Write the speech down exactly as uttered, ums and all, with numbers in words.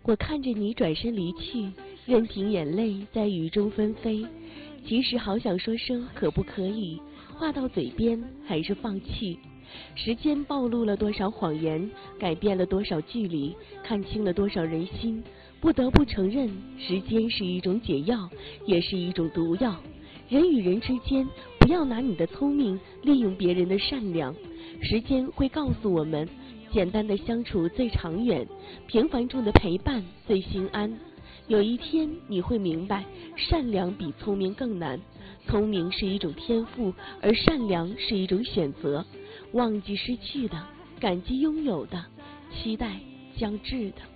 我看着你转身离去，任凭眼泪在雨中纷飞。即使好想说声可不可以，话到嘴边还是放弃。时间暴露了多少谎言，改变了多少距离，看清了多少人心。不得不承认，时间是一种解药，也是一种毒药。人与人之间，不要拿你的聪明利用别人的善良。时间会告诉我们，简单的相处最长远，平凡中的陪伴最心安。有一天你会明白，善良比聪明更难。聪明是一种天赋，而善良是一种选择。忘记失去的，感激拥有的，期待将至的。